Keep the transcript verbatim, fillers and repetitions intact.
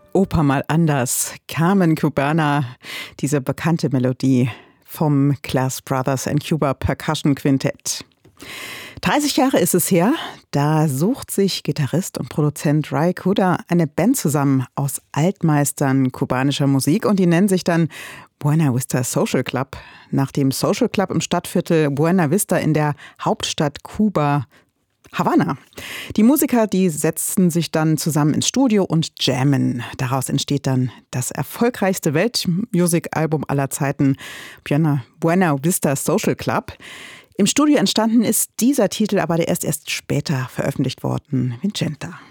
Oper mal anders. Carmen Cubana, diese bekannte Melodie vom Glass Brothers and Cuba Percussion Quintett. dreißig Jahre ist es her, da sucht sich Gitarrist und Produzent Ry Cooder eine Band zusammen aus Altmeistern kubanischer Musik und die nennen sich dann Buena Vista Social Club, nach dem Social Club im Stadtviertel Buena Vista in der Hauptstadt Kuba, Havanna. Die Musiker, die setzen sich dann zusammen ins Studio und jammen. Daraus entsteht dann das erfolgreichste Weltmusikalbum aller Zeiten, Buena Vista Social Club. Im Studio entstanden ist dieser Titel, aber der ist erst später veröffentlicht worden, Vincenta.